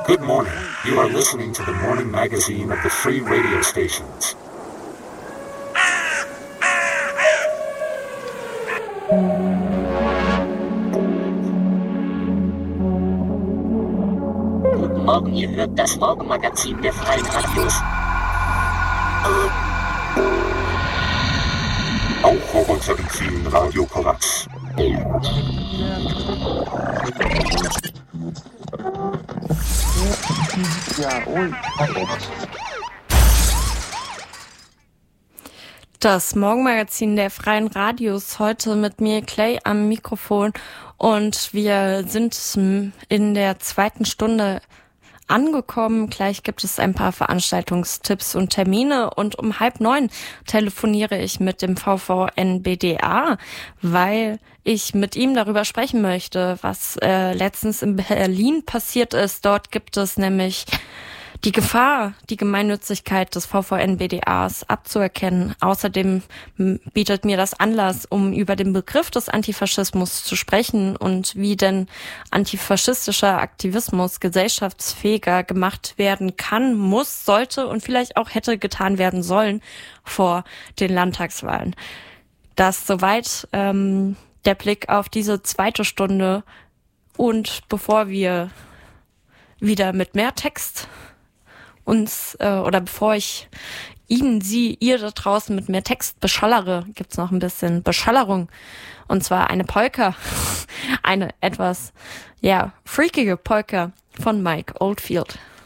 Good morning. You are listening to the morning magazine of the free radio stations. Guten Morgen, ihr hört das Morgenmagazin der Freien Radios. Auch auf unserem vielen Radio Korax. Das Morgenmagazin der Freien Radios, heute mit mir Clay am Mikrofon, und wir sind in der zweiten Stunde angekommen. Gleich gibt es ein paar Veranstaltungstipps und Termine, und um 8:30 telefoniere ich mit dem VVN-BDA, weil ich mit ihm darüber sprechen möchte, was letztens in Berlin passiert ist. Dort gibt es nämlich die Gefahr, die Gemeinnützigkeit des VVN-BDAs abzuerkennen. Außerdem bietet mir das Anlass, um über den Begriff des Antifaschismus zu sprechen und wie denn antifaschistischer Aktivismus gesellschaftsfähiger gemacht werden kann, muss, sollte und vielleicht auch hätte getan werden sollen vor den Landtagswahlen. Das soweit der Blick auf diese zweite Stunde. Und bevor wir wieder mit mehr Text bevor ich ihr da draußen mit mehr Text beschallere, gibt's noch ein bisschen Beschallerung. Und zwar eine Polka. Eine etwas, freakige Polka von Mike Oldfield.